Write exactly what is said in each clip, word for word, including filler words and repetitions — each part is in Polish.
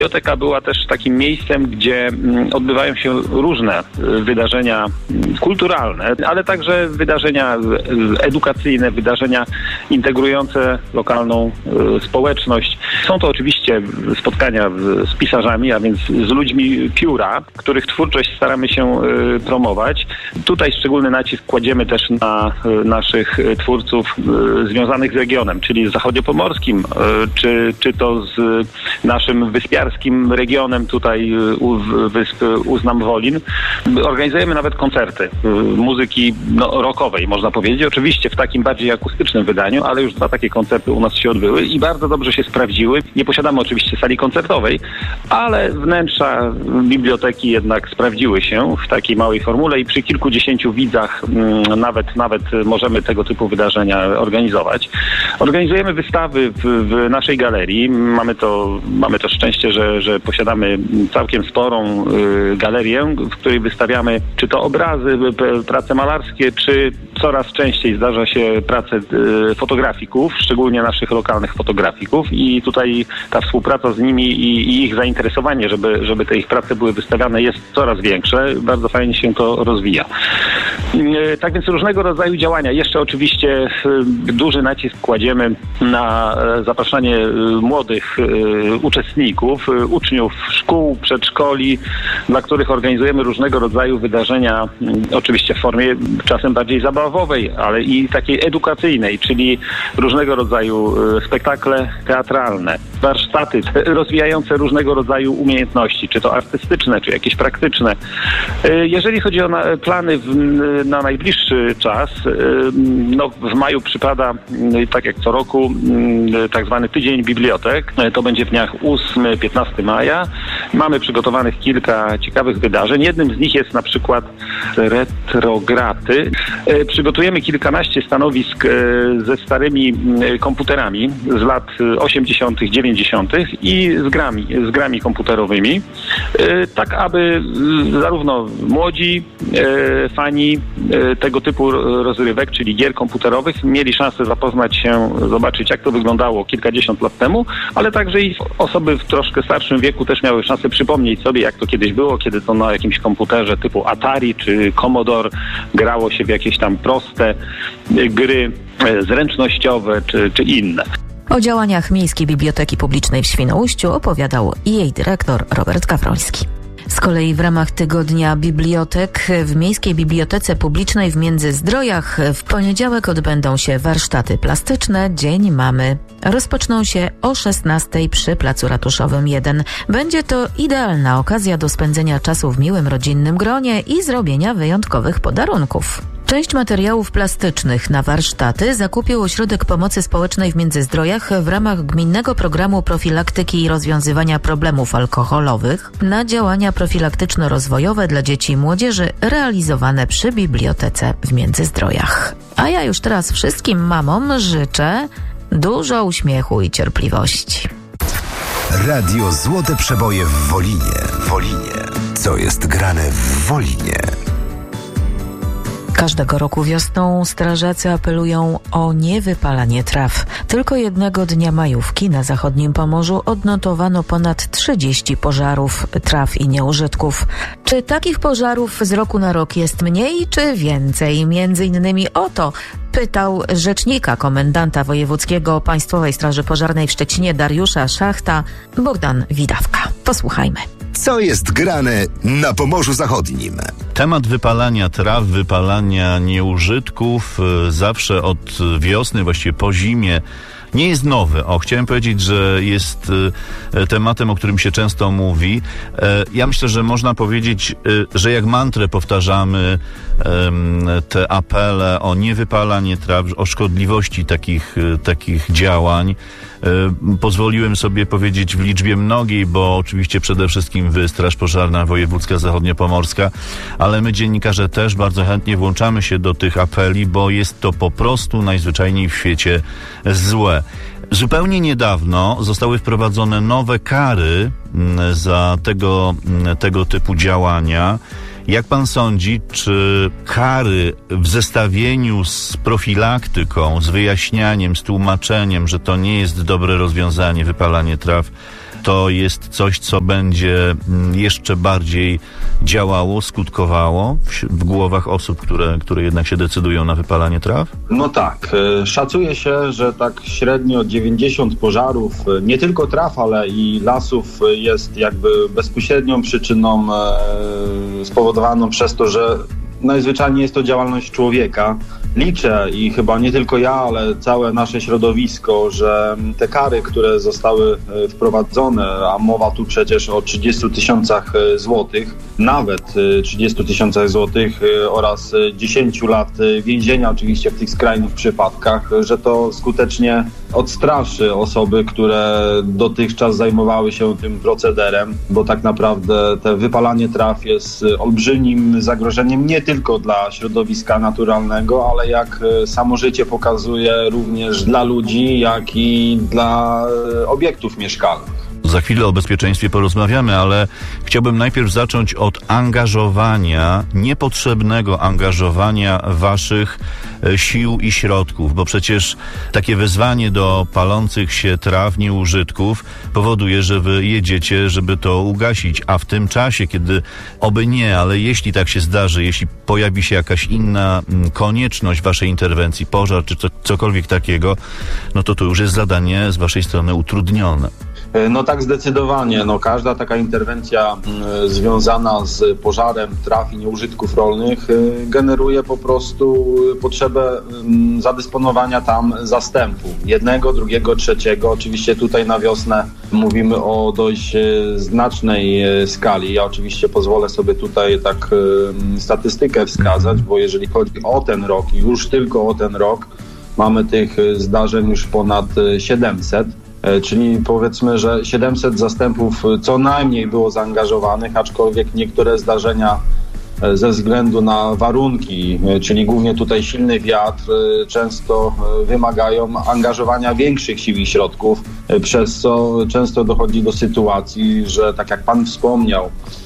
Biblioteka była też takim miejscem, gdzie odbywają się różne wydarzenia kulturalne, ale także wydarzenia edukacyjne, wydarzenia integrujące lokalną społeczność. Są to oczywiście spotkania z pisarzami, a więc z ludźmi pióra, których twórczość staramy się promować. Tutaj szczególny nacisk kładziemy też na naszych twórców związanych z regionem, czyli z zachodniopomorskim, czy, czy to z naszym wyspiarskim regionem tutaj u wysp Uznam-Wolin. Organizujemy nawet koncerty muzyki no, rockowej, można powiedzieć. Oczywiście w takim bardziej akustycznym wydaniu, ale już dwa takie koncerty u nas się odbyły i bardzo dobrze się sprawdziły. Nie posiadamy oczywiście sali koncertowej, ale wnętrza biblioteki jednak sprawdziły się w takiej małej formule i przy kilkudziesięciu widzach nawet, nawet możemy tego typu wydarzenia organizować. Organizujemy wystawy w, w naszej galerii. Mamy to, mamy to szczęście, że Że, że posiadamy całkiem sporą y, galerię, w której wystawiamy czy to obrazy, p, prace malarskie, czy coraz częściej zdarza się prace y, fotografików, szczególnie naszych lokalnych fotografików i tutaj ta współpraca z nimi i, i ich zainteresowanie, żeby, żeby te ich prace były wystawiane jest coraz większe. Bardzo fajnie się to rozwija. Y, tak więc różnego rodzaju działania. Jeszcze oczywiście y, duży nacisk kładziemy na y, zapraszanie y, młodych y, uczestników, uczniów szkół, przedszkoli, dla których organizujemy różnego rodzaju wydarzenia, oczywiście w formie czasem bardziej zabawowej, ale i takiej edukacyjnej, czyli różnego rodzaju spektakle teatralne, warsztaty rozwijające różnego rodzaju umiejętności, czy to artystyczne, czy jakieś praktyczne. Jeżeli chodzi o na, plany w, na najbliższy czas, no w maju przypada, tak jak co roku, tak zwany Tydzień Bibliotek. To będzie w dniach ósmego do piętnastego maja. Mamy przygotowanych kilka ciekawych wydarzeń. Jednym z nich jest na przykład retrograty. Przygotujemy kilkanaście stanowisk ze starymi komputerami z lat osiemdziesiątych, dziewięćdziesiątych i z grami, z grami komputerowymi, tak aby zarówno młodzi fani tego typu rozrywek, czyli gier komputerowych, mieli szansę zapoznać się, zobaczyć jak to wyglądało kilkadziesiąt lat temu, ale także i osoby w troszkę starszym wieku też miały szansę przypomnieć sobie, jak to kiedyś było, kiedy to na jakimś komputerze typu Atari czy Commodore grało się w jakieś tam proste gry zręcznościowe czy, czy inne. O działaniach Miejskiej Biblioteki Publicznej w Świnoujściu opowiadał jej dyrektor Robert Gawroński. Z kolei w ramach Tygodnia Bibliotek w Miejskiej Bibliotece Publicznej w Międzyzdrojach w poniedziałek odbędą się warsztaty plastyczne Dzień Mamy. Rozpoczną się o szesnastej przy Placu Ratuszowym jeden. Będzie to idealna okazja do spędzenia czasu w miłym rodzinnym gronie i zrobienia wyjątkowych podarunków. Część materiałów plastycznych na warsztaty zakupił Ośrodek Pomocy Społecznej w Międzyzdrojach w ramach gminnego programu profilaktyki i rozwiązywania problemów alkoholowych na działania profilaktyczno-rozwojowe dla dzieci i młodzieży realizowane przy bibliotece w Międzyzdrojach. A ja już teraz wszystkim mamom życzę dużo uśmiechu i cierpliwości. Radio Złote Przeboje w Wolinie. Wolinie. Co jest grane w Wolinie? Każdego roku wiosną strażacy apelują o niewypalanie traw. Tylko jednego dnia majówki na zachodnim Pomorzu odnotowano ponad trzydzieści pożarów traw i nieużytków. Czy takich pożarów z roku na rok jest mniej czy więcej? Między innymi o to pytał rzecznika komendanta wojewódzkiego Państwowej Straży Pożarnej w Szczecinie Dariusza Szachta Bogdan Widawka. Posłuchajmy. Co jest grane na Pomorzu Zachodnim? Temat wypalania traw, wypalania nieużytków zawsze od wiosny, właściwie po zimie, nie jest nowy. O, chciałem powiedzieć, że jest e, tematem, o którym się często mówi. E, ja myślę, że można powiedzieć, e, że jak mantrę powtarzamy e, te apele o niewypalanie traw, o szkodliwości takich, e, takich działań. E, pozwoliłem sobie powiedzieć w liczbie mnogiej, bo oczywiście przede wszystkim wy, Straż Pożarna Wojewódzka Zachodniopomorska, ale my dziennikarze też bardzo chętnie włączamy się do tych apeli, bo jest to po prostu najzwyczajniej w świecie złe. Zupełnie niedawno zostały wprowadzone nowe kary za tego, tego typu działania. Jak pan sądzi, czy kary w zestawieniu z profilaktyką, z wyjaśnianiem, z tłumaczeniem, że to nie jest dobre rozwiązanie, wypalanie traw, to jest coś, co będzie jeszcze bardziej działało, skutkowało w, w głowach osób, które, które jednak się decydują na wypalanie traw? No tak. Szacuje się, że tak średnio dziewięćdziesiąt pożarów, nie tylko traw, ale i lasów jest jakby bezpośrednią przyczyną spowodowaną przez to, że najzwyczajniej jest to działalność człowieka. Liczę i chyba nie tylko ja, ale całe nasze środowisko, że te kary, które zostały wprowadzone, a mowa tu przecież o trzydziestu tysiącach złotych, nawet trzydziestu tysiącach złotych oraz dziesięciu lat więzienia oczywiście w tych skrajnych przypadkach, że to skutecznie odstraszy osoby, które dotychczas zajmowały się tym procederem, bo tak naprawdę te wypalanie traw jest olbrzymim zagrożeniem nie tylko dla środowiska naturalnego, ale jak samo życie pokazuje, również dla ludzi, jak i dla obiektów mieszkalnych. Za chwilę o bezpieczeństwie porozmawiamy, ale chciałbym najpierw zacząć od angażowania, niepotrzebnego angażowania waszych sił i środków, bo przecież takie wezwanie do palących się traw, nieużytków powoduje, że wy jedziecie, żeby to ugasić, a w tym czasie, kiedy oby nie, ale jeśli tak się zdarzy, jeśli pojawi się jakaś inna konieczność waszej interwencji, pożar czy co, cokolwiek takiego, no to to już jest zadanie z waszej strony utrudnione. No tak, zdecydowanie. No, każda taka interwencja y, związana z pożarem traw i nieużytków rolnych y, generuje po prostu potrzebę y, zadysponowania tam zastępu. Jednego, drugiego, trzeciego. Oczywiście tutaj na wiosnę mówimy o dość y, znacznej y, skali. Ja oczywiście pozwolę sobie tutaj tak y, statystykę wskazać, bo jeżeli chodzi o ten rok, już tylko o ten rok, mamy tych zdarzeń już ponad siedemset. Czyli powiedzmy, że siedemset zastępów co najmniej było zaangażowanych, aczkolwiek niektóre zdarzenia ze względu na warunki, czyli głównie tutaj silny wiatr, często wymagają angażowania większych sił i środków, przez co często dochodzi do sytuacji, że tak jak pan wspomniał,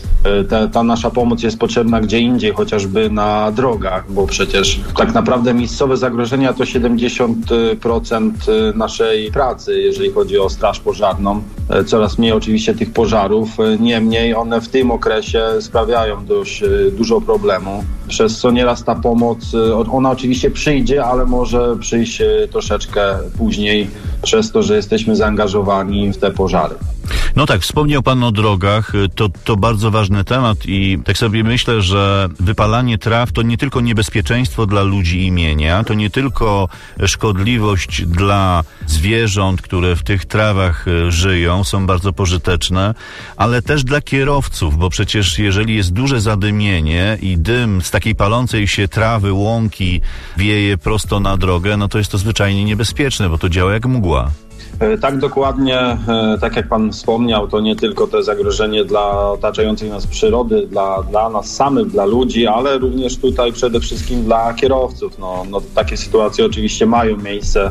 Ta, ta nasza pomoc jest potrzebna gdzie indziej, chociażby na drogach, bo przecież tak naprawdę miejscowe zagrożenia to siedemdziesiąt procent naszej pracy, jeżeli chodzi o straż pożarną. Coraz mniej oczywiście tych pożarów, niemniej one w tym okresie sprawiają dość dużo problemu, przez co nieraz ta pomoc, ona oczywiście przyjdzie, ale może przyjść troszeczkę później, przez to, że jesteśmy zaangażowani w te pożary. No tak, wspomniał pan o drogach, to, to bardzo ważny temat i tak sobie myślę, że wypalanie traw to nie tylko niebezpieczeństwo dla ludzi i mienia, to nie tylko szkodliwość dla zwierząt, które w tych trawach żyją, są bardzo pożyteczne, ale też dla kierowców, bo przecież jeżeli jest duże zadymienie i dym z takiej palącej się trawy, łąki wieje prosto na drogę, no to jest to zwyczajnie niebezpieczne, bo to działa jak mgła. Tak, dokładnie, tak jak pan wspomniał, to nie tylko to zagrożenie dla otaczającej nas przyrody, dla, dla nas samych, dla ludzi, ale również tutaj przede wszystkim dla kierowców. No, no, takie sytuacje oczywiście mają miejsce,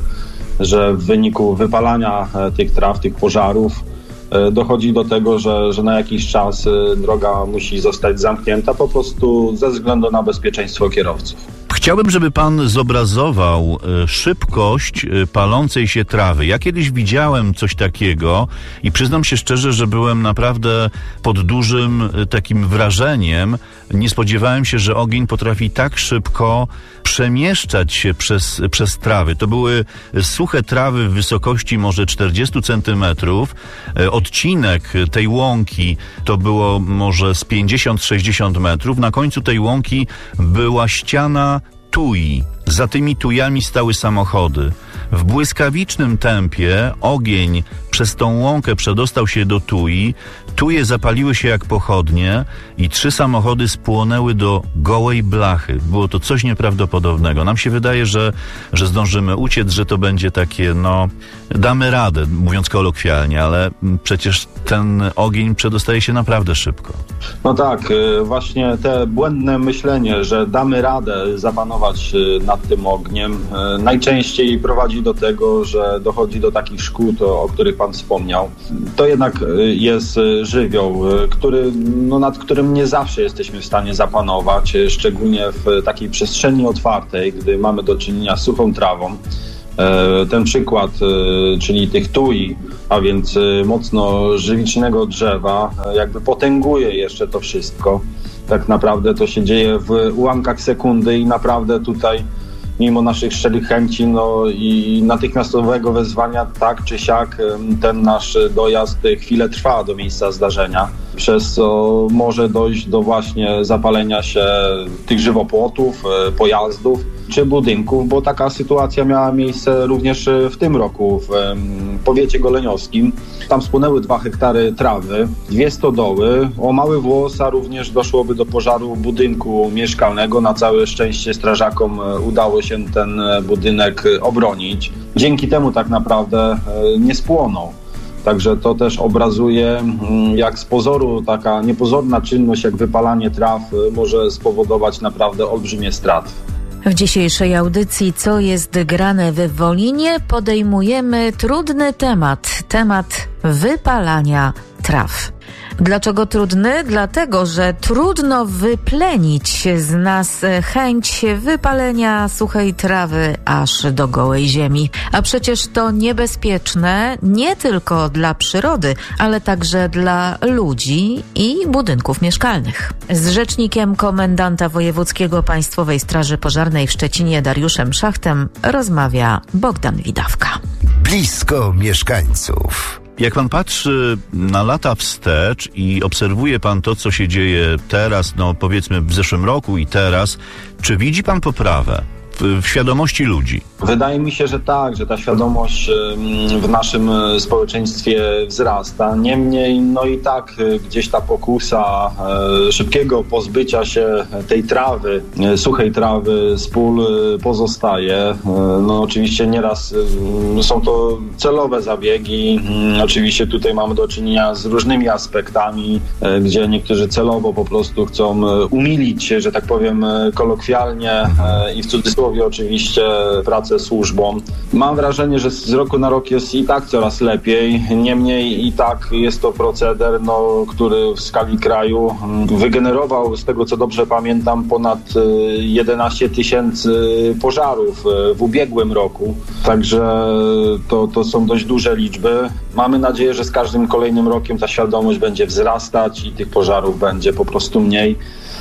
że w wyniku wypalania tych traw, tych pożarów dochodzi do tego, że, że na jakiś czas droga musi zostać zamknięta po prostu ze względu na bezpieczeństwo kierowców. Chciałbym, żeby pan zobrazował szybkość palącej się trawy. Ja kiedyś widziałem coś takiego i przyznam się szczerze, że byłem naprawdę pod dużym takim wrażeniem. Nie spodziewałem się, że ogień potrafi tak szybko przemieszczać się przez, przez trawy. To były suche trawy w wysokości może czterdzieści centymetrów. Odcinek tej łąki to było może z pięćdziesiąt sześćdziesiąt metrów. Na końcu tej łąki była ściana tui. Za tymi tujami stały samochody. W błyskawicznym tempie ogień przez tą łąkę przedostał się do tui. Tuje zapaliły się jak pochodnie i trzy samochody spłonęły do gołej blachy. Było to coś nieprawdopodobnego. Nam się wydaje, że, że zdążymy uciec, że to będzie takie, no, damy radę, mówiąc kolokwialnie, ale przecież ten ogień przedostaje się naprawdę szybko. No tak, właśnie te błędne myślenie, że damy radę zapanować nad tym ogniem, najczęściej prowadzi do tego, że dochodzi do takich szkód, o których pan wspomniał. To jednak jest żywioł, który, no, nad którym nie zawsze jesteśmy w stanie zapanować, szczególnie w takiej przestrzeni otwartej, gdy mamy do czynienia z suchą trawą. Ten przykład, czyli tych tui, a więc mocno żywicznego drzewa, jakby potęguje jeszcze to wszystko. Tak naprawdę to się dzieje w ułamkach sekundy i naprawdę tutaj mimo naszych szczerych chęci no i natychmiastowego wezwania, tak czy siak ten nasz dojazd chwilę trwa do miejsca zdarzenia, przez co może dojść do właśnie zapalenia się tych żywopłotów, pojazdów czy budynków, bo taka sytuacja miała miejsce również w tym roku w powiecie goleniowskim. Tam spłonęły dwa hektary trawy, dwie stodoły, o mały włos, a również doszłoby do pożaru budynku mieszkalnego. Na całe szczęście strażakom udało się ten budynek obronić. Dzięki temu tak naprawdę nie spłonął. Także to też obrazuje, jak z pozoru taka niepozorna czynność, jak wypalanie traw może spowodować naprawdę olbrzymie straty. W dzisiejszej audycji Co jest grane w Wolinie podejmujemy trudny temat, temat wypalania traw. Dlaczego trudny? Dlatego, że trudno wyplenić z nas chęć wypalenia suchej trawy aż do gołej ziemi. A przecież to niebezpieczne nie tylko dla przyrody, ale także dla ludzi i budynków mieszkalnych. Z rzecznikiem komendanta wojewódzkiego Państwowej Straży Pożarnej w Szczecinie Dariuszem Szachtem rozmawia Bogdan Widawka. Blisko mieszkańców. Jak pan patrzy na lata wstecz i obserwuje pan to, co się dzieje teraz, no powiedzmy w zeszłym roku i teraz, czy widzi pan poprawę w, w świadomości ludzi? Wydaje mi się, że tak, że ta świadomość w naszym społeczeństwie wzrasta. Niemniej, no i tak gdzieś ta pokusa szybkiego pozbycia się tej trawy, suchej trawy z pól pozostaje. No oczywiście nieraz są to celowe zabiegi. Oczywiście tutaj mamy do czynienia z różnymi aspektami, gdzie niektórzy celowo po prostu chcą umilić, że tak powiem kolokwialnie i w cudzysłowie oczywiście pracę służbą. Mam wrażenie, że z roku na rok jest i tak coraz lepiej. Niemniej i tak jest to proceder, no, który w skali kraju wygenerował, z tego co dobrze pamiętam, ponad jedenaście tysięcy pożarów w ubiegłym roku. Także to, to są dość duże liczby. Mamy nadzieję, że z każdym kolejnym rokiem ta świadomość będzie wzrastać i tych pożarów będzie po prostu mniej.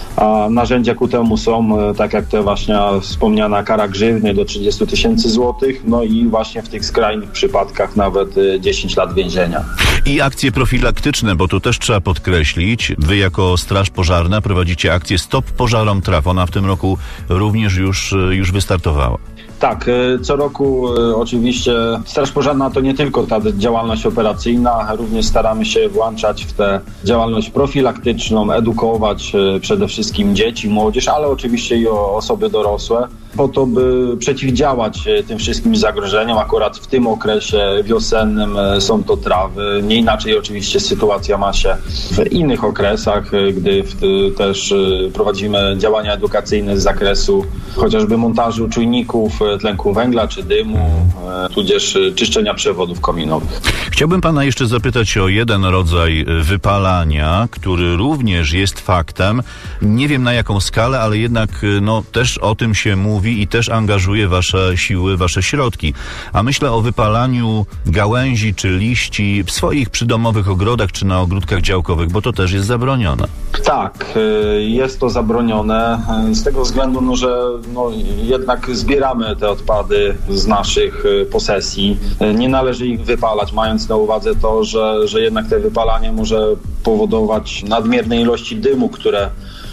A narzędzia ku temu są, tak jak te właśnie wspomniana kara grzywny do trzydziestu tysięcy złotych, no i właśnie w tych skrajnych przypadkach nawet dziesięć lat więzienia. I akcje profilaktyczne, bo to też trzeba podkreślić. Wy jako Straż Pożarna prowadzicie akcję Stop Pożarom Traw. Ona w tym roku również już, już wystartowała. Tak, co roku oczywiście Straż Pożarna to nie tylko ta działalność operacyjna, również staramy się włączać w tę działalność profilaktyczną, edukować przede wszystkim dzieci, młodzież, ale oczywiście i osoby dorosłe, po to, by przeciwdziałać tym wszystkim zagrożeniom. Akurat w tym okresie wiosennym są to trawy. Nie inaczej oczywiście sytuacja ma się w innych okresach, gdy też prowadzimy działania edukacyjne z zakresu chociażby montażu czujników tlenku węgla czy dymu, tudzież czyszczenia przewodów kominowych. Chciałbym pana jeszcze zapytać o jeden rodzaj wypalania, który również jest faktem. Nie wiem na jaką skalę, ale jednak no, też o tym się mówi i też angażuje wasze siły, wasze środki. A myślę o wypalaniu gałęzi czy liści w swoich przydomowych ogrodach czy na ogródkach działkowych, bo to też jest zabronione. Tak, jest to zabronione z tego względu, no, że no, jednak zbieramy te odpady z naszych posesji. Nie należy ich wypalać, mając na uwadze to, że, że jednak te wypalanie może powodować nadmierne ilości dymu, które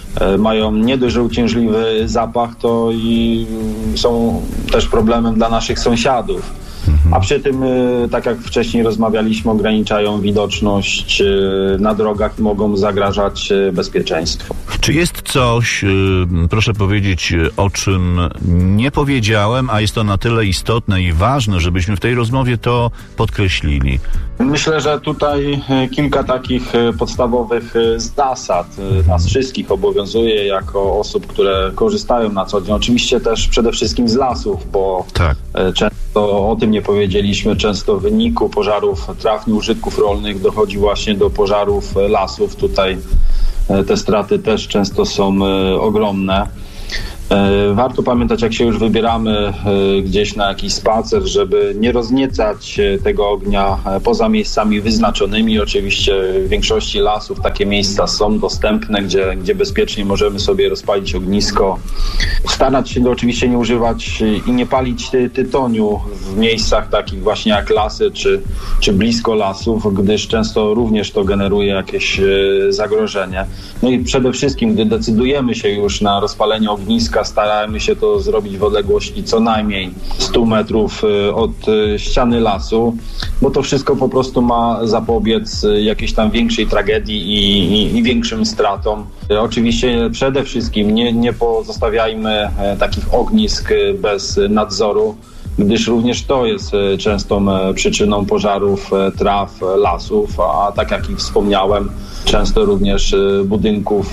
mają nie dość, że uciążliwy zapach, to i są też problemem dla naszych sąsiadów. A przy tym, tak jak wcześniej rozmawialiśmy, ograniczają widoczność na drogach i mogą zagrażać bezpieczeństwu. Czy jest coś, proszę powiedzieć, o czym nie powiedziałem, a jest to na tyle istotne i ważne, żebyśmy w tej rozmowie to podkreślili? Myślę, że tutaj kilka takich podstawowych zasad nas wszystkich obowiązuje jako osób, które korzystają na co dzień. Oczywiście też przede wszystkim z lasów, bo tak. Często o tym nie powiedzieliśmy. Często w wyniku pożarów traw i użytków rolnych dochodzi właśnie do pożarów lasów. Tutaj te straty też często są ogromne. Warto pamiętać, jak się już wybieramy gdzieś na jakiś spacer, żeby nie rozniecać tego ognia poza miejscami wyznaczonymi. Oczywiście w większości lasów takie miejsca są dostępne, gdzie, gdzie bezpiecznie możemy sobie rozpalić ognisko. Starać się oczywiście nie używać i nie palić ty, tytoniu w miejscach takich właśnie jak lasy czy, czy blisko lasów, gdyż często również to generuje jakieś zagrożenie. No i przede wszystkim, gdy decydujemy się już na rozpalenie ogniska, staramy się to zrobić w odległości co najmniej sto metrów od ściany lasu, bo to wszystko po prostu ma zapobiec jakiejś tam większej tragedii i, i, i większym stratom. Oczywiście przede wszystkim nie, nie pozostawiajmy takich ognisk bez nadzoru, gdyż również to jest częstą przyczyną pożarów traw, lasów, a tak jak i wspomniałem, często również budynków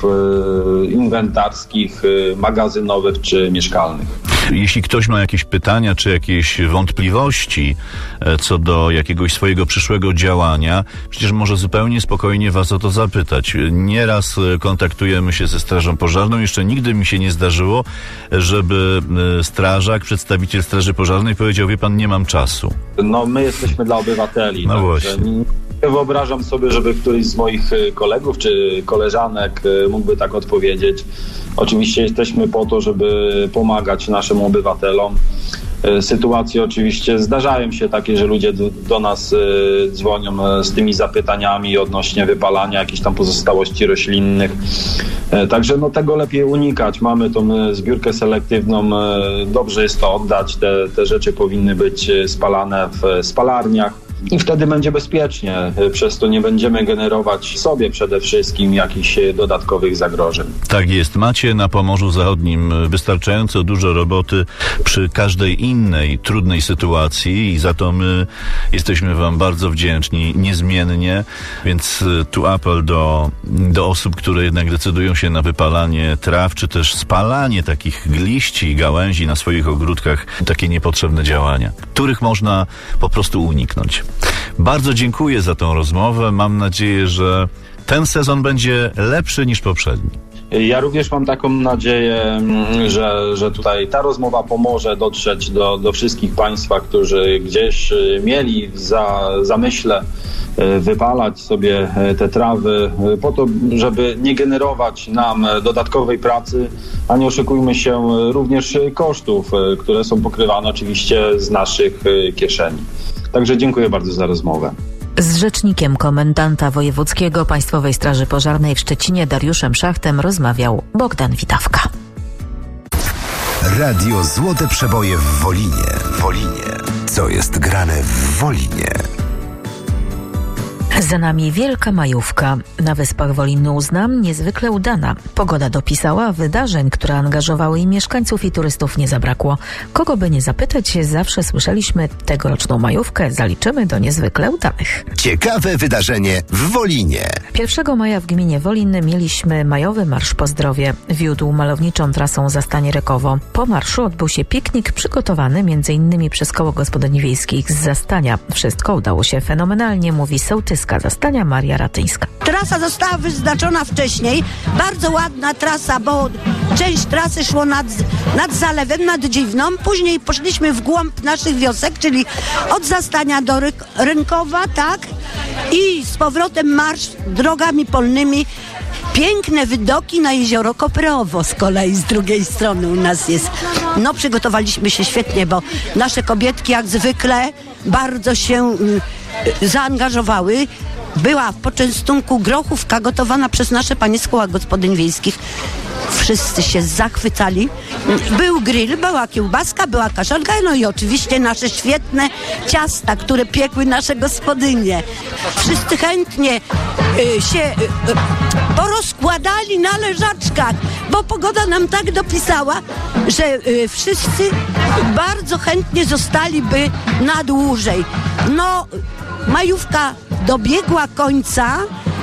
inwentarskich, magazynowych czy mieszkalnych. Jeśli ktoś ma jakieś pytania czy jakieś wątpliwości co do jakiegoś swojego przyszłego działania, przecież może zupełnie spokojnie was o to zapytać. Nieraz kontaktujemy się ze Strażą Pożarną. Jeszcze nigdy mi się nie zdarzyło, żeby strażak, przedstawiciel Straży Pożarnej powiedział: wie pan, nie mam czasu. No my jesteśmy dla obywateli. No właśnie. Nie wyobrażam sobie, żeby któryś z moich kolegów czy koleżanek mógłby tak odpowiedzieć. Oczywiście jesteśmy po to, żeby pomagać naszym obywatelom. Sytuacje oczywiście zdarzają się takie, że ludzie do, do nas y, dzwonią z tymi zapytaniami odnośnie wypalania jakichś tam pozostałości roślinnych. E, także no, tego lepiej unikać. Mamy tą zbiórkę selektywną. E, dobrze jest to oddać. Te, te rzeczy powinny być spalane w spalarniach. I wtedy będzie bezpiecznie. Przez to nie będziemy generować sobie przede wszystkim jakichś dodatkowych zagrożeń. Tak jest. Macie na Pomorzu Zachodnim wystarczająco dużo roboty przy każdej innej trudnej sytuacji i za to my jesteśmy wam bardzo wdzięczni niezmiennie. Więc tu apel do, do osób, które jednak decydują się na wypalanie traw, czy też spalanie takich liści i gałęzi na swoich ogródkach. Takie niepotrzebne działania, których można po prostu uniknąć. Bardzo dziękuję za tą rozmowę. Mam nadzieję, że ten sezon będzie lepszy niż poprzedni. Ja również mam taką nadzieję, że, że tutaj ta rozmowa pomoże dotrzeć do, do wszystkich Państwa, którzy gdzieś mieli w za, zamyśle wypalać sobie te trawy po to, żeby nie generować nam dodatkowej pracy, a nie oszukujmy się, również kosztów, które są pokrywane oczywiście z naszych kieszeni. Także dziękuję bardzo za rozmowę. Z rzecznikiem komendanta wojewódzkiego Państwowej Straży Pożarnej w Szczecinie Dariuszem Szachtem rozmawiał Bogdan Witawka. Radio Złote Przeboje w Wolinie. Wolinie. Co jest grane w Wolinie? Za nami wielka majówka. Na Wyspach Woliny uznam niezwykle udana. Pogoda dopisała, wydarzeń, które angażowały i mieszkańców i turystów nie zabrakło. Kogo by nie zapytać, zawsze słyszeliśmy: tegoroczną majówkę zaliczymy do niezwykle udanych. Ciekawe wydarzenie w Wolinie. pierwszego maja w gminie Wolin mieliśmy majowy Marsz po Zdrowie. Wiódł malowniczą trasą Zastanie Rekowo. Po marszu odbył się piknik przygotowany między innymi przez Koło Gospodyń Wiejskich z Zastania. Wszystko udało się fenomenalnie, mówi sołtyska Zastania Maria Ratyńska. Trasa została wyznaczona wcześniej. Bardzo ładna trasa, bo część trasy szło nad, nad zalewem, nad Dziwną. Później poszliśmy w głąb naszych wiosek, czyli od Zastania do Ryk- Rynkowa, tak? I z powrotem marsz drogami polnymi. Piękne widoki na jezioro Koperowo z kolei z drugiej strony u nas jest. No przygotowaliśmy się świetnie, bo nasze kobietki jak zwykle bardzo się y, zaangażowały. Była w poczęstunku grochówka gotowana przez nasze panie z Koła Gospodyń Wiejskich. Wszyscy się zachwycali. Był grill, była kiełbaska, była kaszanka, no i oczywiście nasze świetne ciasta, które piekły nasze gospodynie. Wszyscy chętnie y, się y, y, porozkładali na leżaczkach, bo pogoda nam tak dopisała, że y, wszyscy bardzo chętnie zostaliby na dłużej. No, majówka dobiegła końca,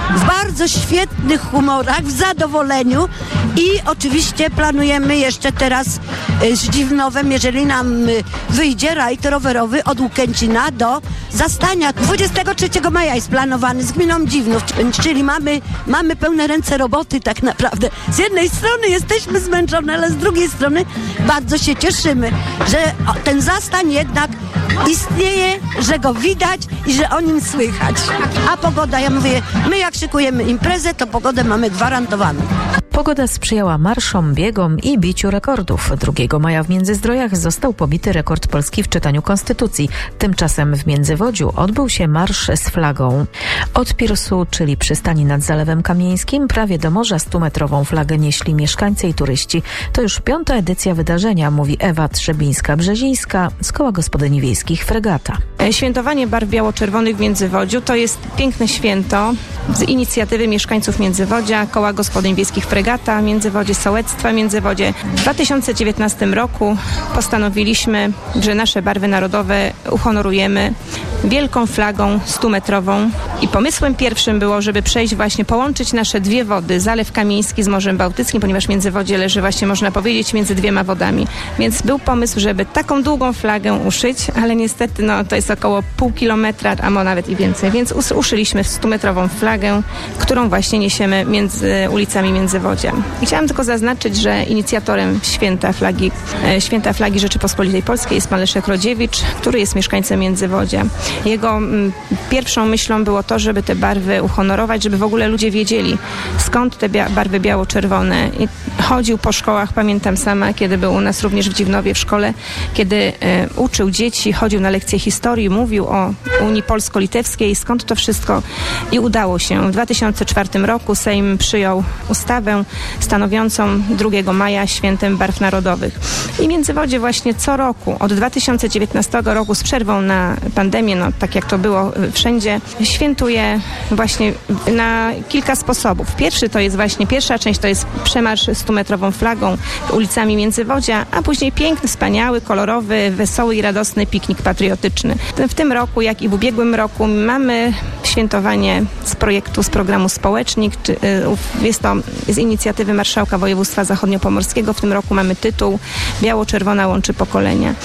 w bardzo świetnych humorach, w zadowoleniu i oczywiście planujemy jeszcze teraz z Dziwnowem, jeżeli nam wyjdzie rajd rowerowy od Łukęcina do Zastania. dwudziestego trzeciego maja jest planowany z gminą Dziwnów, czyli mamy, mamy pełne ręce roboty tak naprawdę. Z jednej strony jesteśmy zmęczone, ale z drugiej strony bardzo się cieszymy, że ten Zastań jednak istnieje, że go widać i że o nim słychać. A pogoda, ja mówię, my jak szykujemy imprezę, to pogodę mamy gwarantowaną. Pogoda sprzyjała marszom, biegom i biciu rekordów. drugiego maja w Międzyzdrojach został pobity rekord Polski w czytaniu konstytucji. Tymczasem w Międzywodziu odbył się marsz z flagą. Od Pirsu, czyli przystani nad Zalewem Kamieńskim, prawie do morza stumetrową flagę nieśli mieszkańcy i turyści. To już piąta edycja wydarzenia, mówi Ewa Trzebińska-Brzezińska z Koła Gospodyni Wiejskich Fregata. Świętowanie barw biało-czerwonych w Międzywodziu to jest piękne święto z inicjatywy mieszkańców Międzywodzia, Koła Gospodyń Wiejskich Fregata, Międzywodzie, Sołectwa Międzywodzie. W dwa tysiące dziewiętnastym roku postanowiliśmy, że nasze barwy narodowe uhonorujemy wielką flagą stumetrową i pomysłem pierwszym było, żeby przejść właśnie, połączyć nasze dwie wody, Zalew Kamieński z Morzem Bałtyckim, ponieważ Międzywodzie leży właśnie, można powiedzieć, między dwiema wodami. Więc był pomysł, żeby taką długą flagę uszyć, ale niestety no, to jest około pół kilometra, a może nawet i więcej, więc us- uszyliśmy stumetrową flagę, którą właśnie niesiemy między ulicami Międzywodzia. I chciałam tylko zaznaczyć, że inicjatorem święta flagi, e, święta flagi Rzeczypospolitej Polskiej jest pan Leszek Rodziewicz, który jest mieszkańcem Międzywodzia. Jego m, pierwszą myślą było to, żeby te barwy uhonorować, żeby w ogóle ludzie wiedzieli, skąd te bia- barwy biało-czerwone. I chodził po szkołach, pamiętam sama, kiedy był u nas również w Dziwnowie w szkole, kiedy e, uczył dzieci, chodził na lekcje historii, mówił o Unii Polsko-Litewskiej, skąd to wszystko i udało się. W dwa tysiące czwartym roku Sejm przyjął ustawę stanowiącą drugiego maja świętem barw narodowych. I Międzywodzie właśnie co roku, od dwa tysiące dziewiętnastego roku z przerwą na pandemię, no tak jak to było wszędzie, świętuje właśnie na kilka sposobów. Pierwszy to jest właśnie, pierwsza część to jest przemarsz stumetrową flagą ulicami Międzywodzia, a później piękny, wspaniały, kolorowy, wesoły i radosny piknik patriotyczny. W tym roku, jak i w ubiegłym roku, mamy świętowanie z projektu, z programu Społecznik. Jest to z inicjatywy Marszałka Województwa Zachodniopomorskiego. W tym roku mamy tytuł Biało-czerwona łączy pokolenia.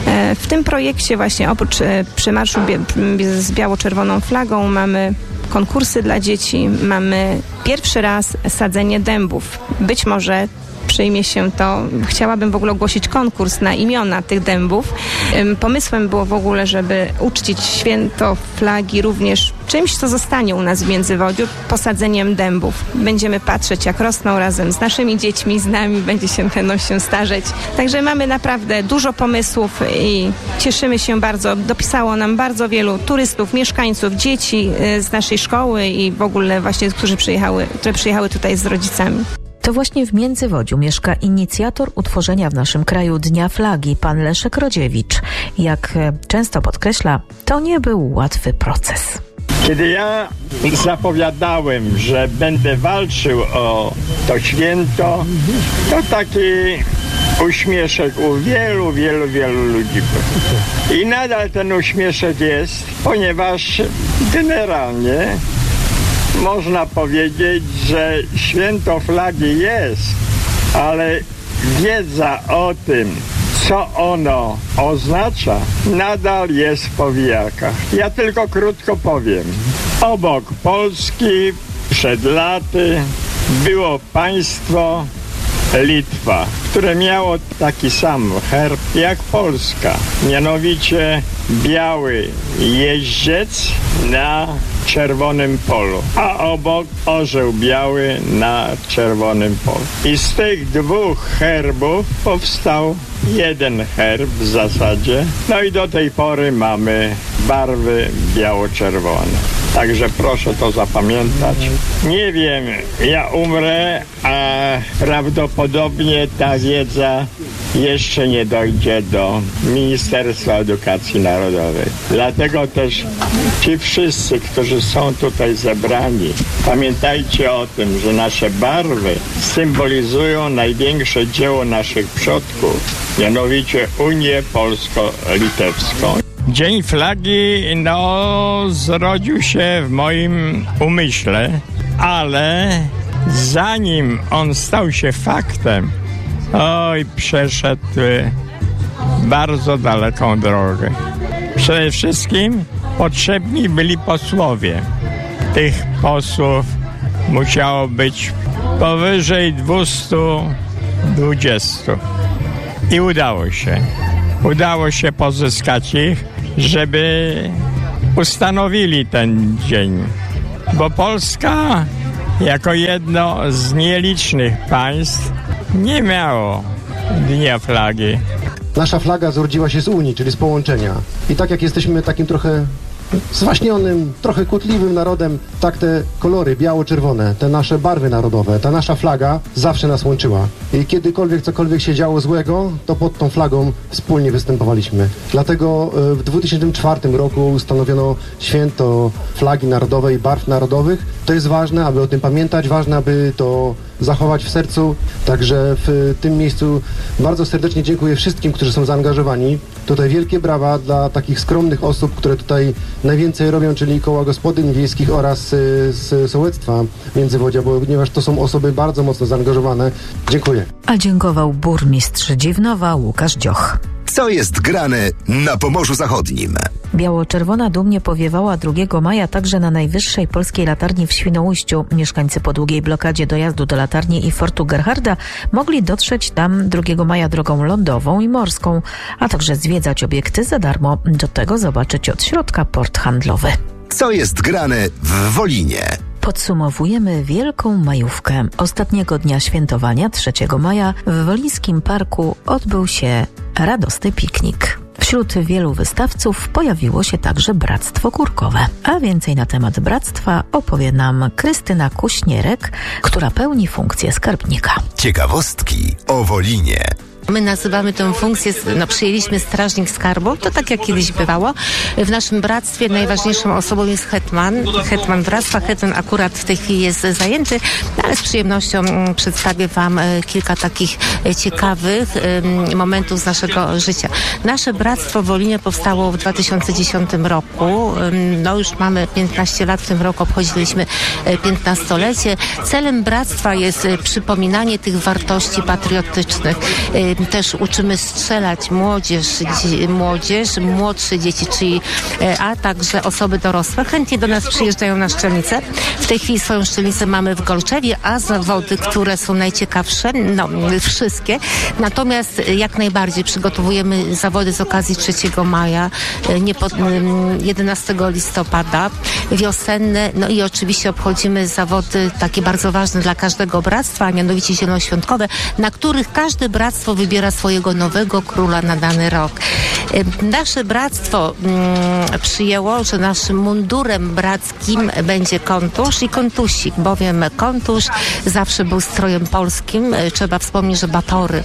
W tym projekcie właśnie oprócz przemarszu z biało-czerwoną flagą mamy konkursy dla dzieci, mamy pierwszy raz sadzenie dębów. Być może przyjmie się to. Chciałabym w ogóle ogłosić konkurs na imiona tych dębów. Pomysłem było w ogóle, żeby uczcić święto flagi również czymś, co zostanie u nas w Międzywodziu, posadzeniem dębów. Będziemy patrzeć, jak rosną razem z naszymi dziećmi, z nami, będzie się, będą się starzeć. Także mamy naprawdę dużo pomysłów i cieszymy się bardzo. Dopisało nam bardzo wielu turystów, mieszkańców, dzieci z naszej szkoły i w ogóle właśnie, którzy przyjechały, które przyjechały tutaj z rodzicami. To właśnie w Międzywodziu mieszka inicjator utworzenia w naszym kraju Dnia Flagi, pan Leszek Rodziewicz. Jak często podkreśla, to nie był łatwy proces. Kiedy ja zapowiadałem, że będę walczył o to święto, to taki uśmieszek u wielu, wielu, wielu ludzi. I nadal ten uśmieszek jest, ponieważ generalnie można powiedzieć, że święto flagi jest, ale wiedza o tym, co ono oznacza, nadal jest w powijakach. Ja tylko krótko powiem. Obok Polski przed laty było państwo Litwa, które miało taki sam herb jak Polska, mianowicie biały jeździec na czerwonym polu, a obok orzeł biały na czerwonym polu. I z tych dwóch herbów powstał jeden herb w zasadzie. No i do tej pory mamy barwy biało-czerwone. Także proszę to zapamiętać. Nie wiem, ja umrę, a prawdopodobnie ta wiedza jeszcze nie dojdzie do Ministerstwa Edukacji Narodowej. Dlatego też ci wszyscy, którzy są tutaj zebrani, pamiętajcie o tym, że nasze barwy symbolizują największe dzieło naszych przodków, mianowicie Unię Polsko-Litewską. Dzień flagi, no, zrodził się w moim umyśle, ale zanim on stał się faktem, oj, przeszedł bardzo daleką drogę. Przede wszystkim potrzebni byli posłowie. Tych posłów musiało być powyżej dwieście dwadzieścia. I udało się. Udało się pozyskać ich, żeby ustanowili ten dzień. Bo Polska jako jedno z nielicznych państw nie miało Dnia Flagi. Nasza flaga zrodziła się z Unii, czyli z połączenia. I tak jak jesteśmy takim trochę zwaśnionym, trochę kłótliwym narodem, tak te kolory biało-czerwone, te nasze barwy narodowe, ta nasza flaga zawsze nas łączyła. I kiedykolwiek cokolwiek się działo złego, to pod tą flagą wspólnie występowaliśmy. Dlatego w dwa tysiące czwartym roku ustanowiono święto flagi narodowej i barw narodowych. To jest ważne, aby o tym pamiętać, ważne, aby to zachować w sercu. Także w tym miejscu bardzo serdecznie dziękuję wszystkim, którzy są zaangażowani. Tutaj wielkie brawa dla takich skromnych osób, które tutaj najwięcej robią, czyli Koła Gospodyń Wiejskich oraz z sołectwa Międzywodzia, ponieważ to są osoby bardzo mocno zaangażowane. Dziękuję. A dziękował burmistrz Dziwnowa Łukasz Dzioch. Co jest grane na Pomorzu Zachodnim? Biało-czerwona dumnie powiewała drugiego maja także na najwyższej polskiej latarni w Świnoujściu. Mieszkańcy po długiej blokadzie dojazdu do latarni i Fortu Gerharda mogli dotrzeć tam drugiego maja drogą lądową i morską, a także zwiedzać obiekty za darmo. Do tego zobaczyć od środka port handlowy. Co jest grane w Wolinie? Podsumowujemy Wielką Majówkę. Ostatniego dnia świętowania, trzeciego maja, w Wolińskim Parku odbył się radosny piknik. Wśród wielu wystawców pojawiło się także Bractwo Kurkowe. A więcej na temat bractwa opowie nam Krystyna Kuśnierek, która pełni funkcję skarbnika. Ciekawostki o Wolinie. My nazywamy tę funkcję, no przyjęliśmy strażnik skarbu, to tak jak kiedyś bywało. W naszym bractwie najważniejszą osobą jest hetman, hetman bractwa. Hetman akurat w tej chwili jest zajęty, ale z przyjemnością przedstawię Wam kilka takich ciekawych momentów z naszego życia. Nasze bractwo w Wolinie powstało w dwa tysiące dziesiątym roku. No już mamy piętnaście lat, w tym roku obchodziliśmy piętnastolecie. Celem bractwa jest przypominanie tych wartości patriotycznych. Też uczymy strzelać młodzież, dzie, młodzież, młodsze dzieci, czyli, a także osoby dorosłe. Chętnie do nas przyjeżdżają na szczelnicę. W tej chwili swoją szczelnicę mamy w Golczewie, a zawody, które są najciekawsze, no wszystkie. Natomiast jak najbardziej przygotowujemy zawody z okazji trzeciego maja, nie pod, jedenastego listopada, wiosenne, no i oczywiście obchodzimy zawody takie bardzo ważne dla każdego bractwa, a mianowicie zielonoświątkowe, na których każde bractwo wybiera swojego nowego króla na dany rok. Nasze bractwo mm, przyjęło, że naszym mundurem brackim będzie kontusz i kontusik, bowiem kontusz zawsze był strojem polskim. Trzeba wspomnieć, że Batory,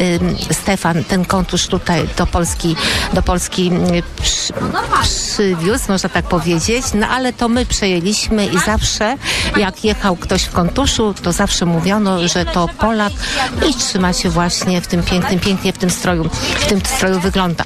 y, Stefan ten kontusz tutaj do Polski, do Polski przy, przywiózł, można tak powiedzieć, no ale to my przejęliśmy i zawsze jak jechał ktoś w kontuszu, to zawsze mówiono, że to Polak i trzyma się właśnie w tym pięknym, pięknie w tym stroju, w tym stroju wygląda.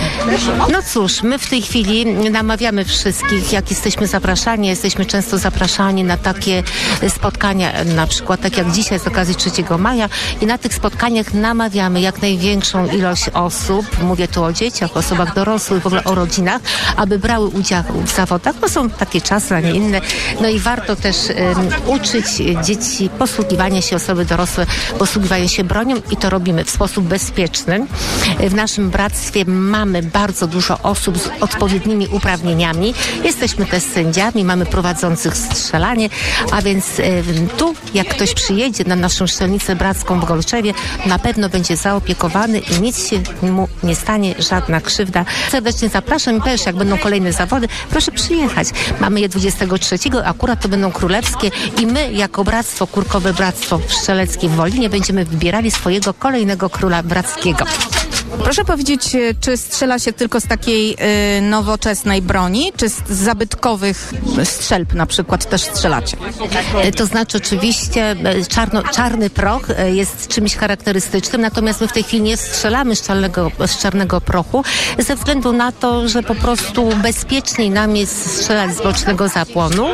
No cóż, my w tej chwili namawiamy wszystkich, jak jesteśmy zapraszani, jesteśmy często zapraszani na takie spotkania, na przykład tak jak dzisiaj z okazji trzeciego maja i na tych spotkaniach namawiamy jak największą ilość osób, mówię tu o dzieciach, osobach dorosłych, w ogóle o rodzinach, aby brały udział w zawodach, bo są takie czasy, a nie inne. No i warto też um, uczyć dzieci posługiwania się, osoby dorosłe posługiwania się bronią i to robimy w sposób bezpieczny. W naszym bractwie mamy bardzo dużo osób z odpowiednimi uprawnieniami. Jesteśmy też sędziami, mamy prowadzących strzelanie, a więc y, tu, jak ktoś przyjedzie na naszą szczelnicę bracką w Golczewie, na pewno będzie zaopiekowany i nic się mu nie stanie, żadna krzywda. Serdecznie zapraszam i też, jak będą kolejne zawody, proszę przyjechać. Mamy je dwudziestego trzeciego, akurat to będą królewskie i my, jako Bractwo Kurkowe Bractwo Strzeleckie w Wolinie, będziemy wybierali swojego kolejnego króla brackiego. Proszę powiedzieć, czy strzela się tylko z takiej y, nowoczesnej broni, czy z zabytkowych strzelb na przykład też strzelacie? To znaczy oczywiście czarno, czarny proch jest czymś charakterystycznym, natomiast my w tej chwili nie strzelamy z czarnego, z czarnego prochu ze względu na to, że po prostu bezpieczniej nam jest strzelać z bocznego zapłonu.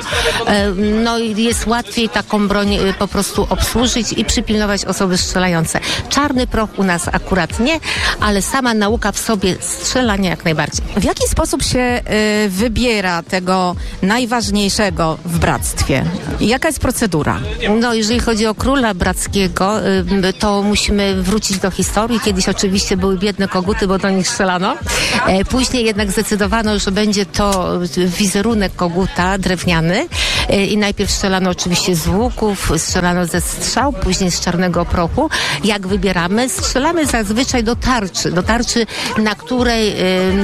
No i jest łatwiej taką broń po prostu obsłużyć i przypilnować osoby strzelające. Czarny proch u nas akurat nie, ale sama nauka w sobie strzelania jak najbardziej. W jaki sposób się y, wybiera tego najważniejszego w bractwie? Jaka jest procedura? No, jeżeli chodzi o króla brackiego, y, to musimy wrócić do historii. Kiedyś oczywiście były biedne koguty, bo do nich strzelano. E, później jednak zdecydowano, że będzie to wizerunek koguta drewniany e, i najpierw strzelano oczywiście z łuków, strzelano ze strzał, później z czarnego prochu. Jak wybieramy? Strzelamy zazwyczaj do tarczy, do tarczy, na której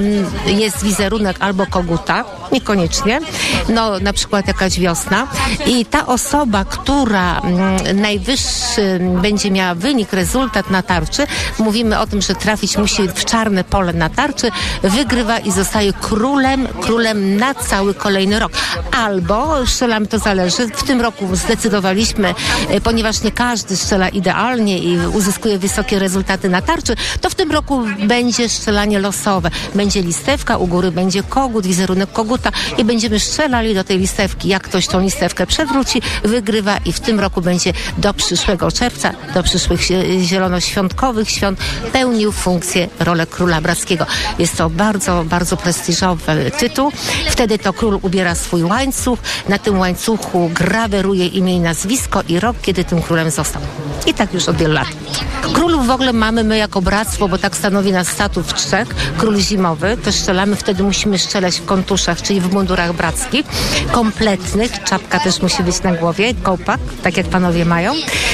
y, jest wizerunek albo koguta, niekoniecznie, no na przykład jakaś wiosna i ta osoba, która y, najwyższy będzie miała wynik, rezultat na tarczy, mówimy o tym, że trafić musi w czarne pole na tarczy, wygrywa i zostaje królem, królem na cały kolejny rok. Albo strzelamy, to zależy, w tym roku zdecydowaliśmy, y, ponieważ nie każdy strzela idealnie i uzyskuje wysokie rezultaty na tarczy, to w tym roku będzie strzelanie losowe. Będzie listewka, u góry będzie kogut, wizerunek koguta i będziemy strzelali do tej listewki. Jak ktoś tą listewkę przewróci, wygrywa i w tym roku będzie do przyszłego czerwca, do przyszłych zielonoświątkowych świąt pełnił funkcję, rolę króla brackiego. Jest to bardzo, bardzo prestiżowy tytuł. Wtedy to król ubiera swój łańcuch, na tym łańcuchu graweruje imię i nazwisko i rok, kiedy tym królem został. I tak już od wielu lat. Królów w ogóle mamy my jako bractwo, bo tak stanowi nas statut trzech. Król zimowy, to strzelamy, wtedy musimy strzelać w kontuszach, czyli w mundurach brackich, kompletnych, czapka też musi być na głowie, kołpak, tak jak panowie mają.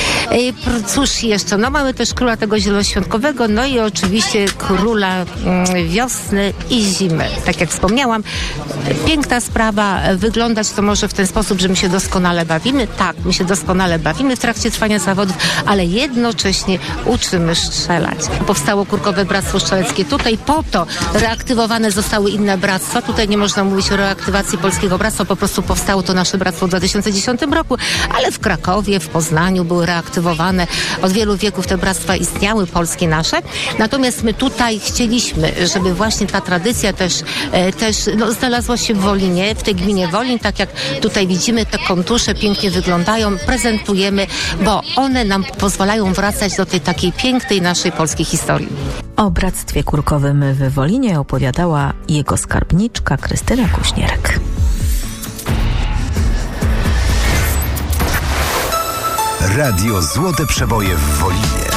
I cóż jeszcze, no mamy też króla tego zielonoświątkowego, no i oczywiście króla mm, wiosny i zimy. Tak jak wspomniałam, piękna sprawa, wyglądać to może w ten sposób, że my się doskonale bawimy. Tak, my się doskonale bawimy w trakcie trwania zawodów, ale jednocześnie uczymy strzelać. Powstało Kurkowe Bractwo Strzeleckie. Tutaj po to reaktywowane zostały inne bractwa. Tutaj nie można mówić o reaktywacji Polskiego Bractwa, po prostu powstało to nasze bractwo w dwa tysiące dziesiątym roku, ale w Krakowie, w Poznaniu były reaktywowane. Od wielu wieków te bractwa istniały, polskie nasze. Natomiast my tutaj chcieliśmy, żeby właśnie ta tradycja też, e, też no, znalazła się w Wolinie, w tej gminie Wolin, tak jak tutaj widzimy, te kontusze pięknie wyglądają, prezentujemy, bo one nam pozwalają wracać do tej takiej pięknej naszej polskiej historii. O Bractwie Kurkowym w Wolinie opowiadała jego skarbniczka Krystyna Kuśnierek. Radio Złote Przeboje w Wolinie.